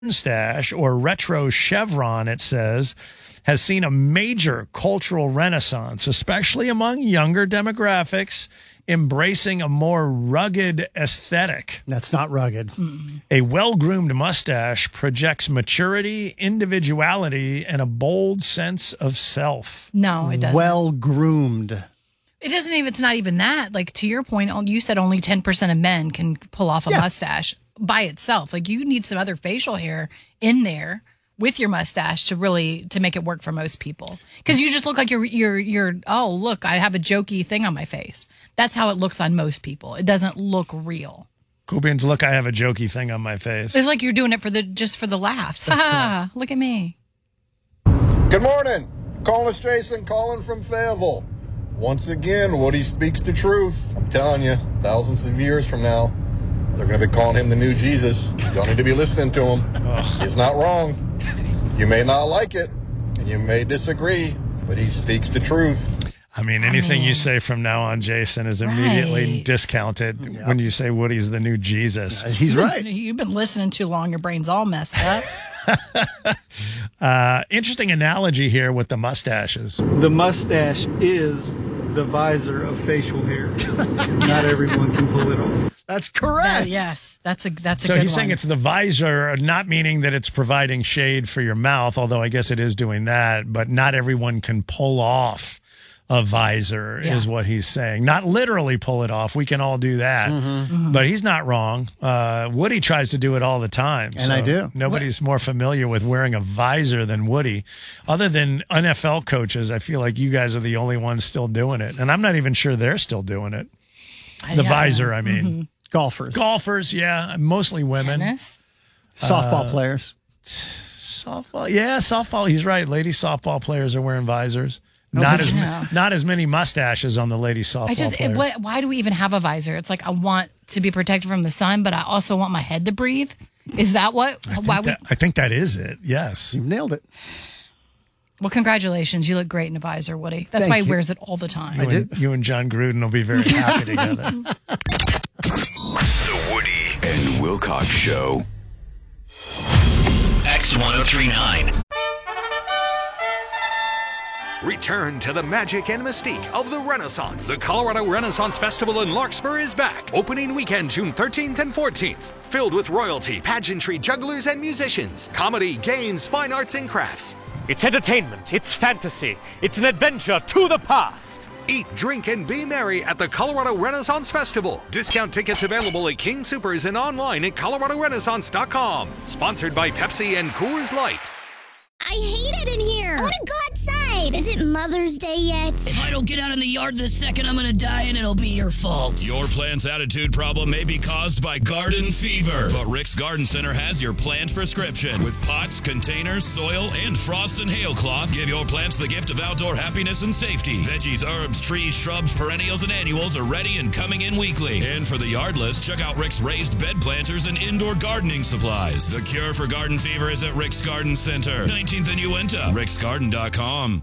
Stash, or retro chevron, it says, has seen a major cultural renaissance, especially among younger demographics, embracing a more rugged aesthetic. That's not rugged. A well-groomed mustache projects maturity, individuality, and a bold sense of self. No, it doesn't. Well-groomed. It doesn't even, it's not even that. Like, to your point, you said only 10% of men can pull off a mustache by itself. Like, you need some other facial hair in there with your mustache to make it work for most people. Because you just look like you're, oh, look, I have a jokey thing on my face. That's how it looks on most people. It doesn't look real. Cool Beans, look, I have a jokey thing on my face. It's like you're doing it just for the laughs. Ha! Look at me. Good morning. Calling us Jason, calling from Fayetteville. Once again, Woody speaks the truth. I'm telling you, thousands of years from now, they're going to be calling him the new Jesus. You don't need to be listening to him. He's not wrong. You may not like it, and you may disagree, but he speaks the truth. I mean, anything you say from now on, Jason, is immediately discounted when you say Woody's the new Jesus. He's right. You've been listening too long. Your brain's all messed up. Interesting analogy here with the mustaches. The mustache is the visor of facial hair. Not everyone can pull it off. That's correct. Yes, that's a good So he's one. saying it's the visor, not meaning that it's providing shade for your mouth, although I guess it is doing that, but not everyone can pull off a visor is what he's saying. Not literally pull it off. We can all do that. But he's not wrong. Woody tries to do it all the time. And I do. Nobody's more familiar with wearing a visor than Woody. Other than NFL coaches, I feel like you guys are the only ones still doing it. And I'm not even sure they're still doing it. The visor, I mean. Golfers. Golfers, yeah. Mostly women. Tennis? Softball players. Softball. Yeah, softball. He's right. Lady softball players are wearing visors. Not as many mustaches on the lady softball players. Why do we even have a visor? It's like, I want to be protected from the sun, but I also want my head to breathe. Is that what? I think that is it. Yes. You've nailed it. Well, congratulations. You look great in a visor, Woody. That's why he wears it all the time. You and John Gruden will be very happy together. The Woody and Wilcox Show. X1039. Return to the magic and mystique of the Renaissance. The Colorado Renaissance Festival in Larkspur is back. Opening weekend, June 13th and 14th. Filled with royalty, pageantry, jugglers, and musicians. Comedy, games, fine arts, and crafts. It's entertainment. It's fantasy. It's an adventure to the past. Eat, drink, and be merry at the Colorado Renaissance Festival. Discount tickets available at King Soopers and online at coloradorenaissance.com. Sponsored by Pepsi and Coors Light. I hate it in here. I want to go outside. Is it Mother's Day yet? If I don't get out in the yard this second, I'm going to die and it'll be your fault. Your plant's attitude problem may be caused by garden fever, but Rick's Garden Center has your plant prescription. With pots, containers, soil, and frost and hail cloth, give your plants the gift of outdoor happiness and safety. Veggies, herbs, trees, shrubs, perennials, and annuals are ready and coming in weekly. And for the yardless, check out Rick's raised bed planters and indoor gardening supplies. The cure for garden fever is at Rick's Garden Center. 19th and Uinta. ricksgarden.com.